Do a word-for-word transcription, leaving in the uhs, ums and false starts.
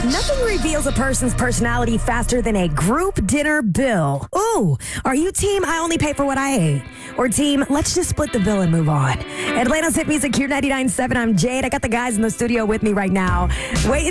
Nothing reveals a person's personality faster than a group dinner bill. Ooh, are you team I only pay for what I ate? Or team let's just split the bill and move on? Atlanta's Hit Music, Q ninety-nine point seven. I'm Jade. I got the guys in the studio with me right now. Wait